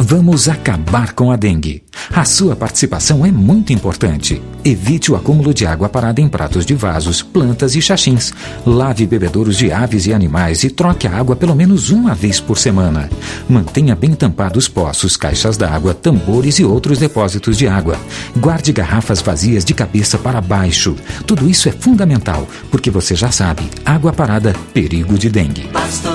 Vamos acabar com a dengue. A sua participação é muito importante. Evite o acúmulo de água parada em pratos de vasos, plantas e xaxins. Lave bebedouros de aves e animais e troque a água pelo menos uma vez por semana. Mantenha bem tampados poços, caixas d'água, tambores e outros depósitos de água. Guarde garrafas vazias de cabeça para baixo. Tudo isso é fundamental, porque você já sabe, água parada, perigo de dengue.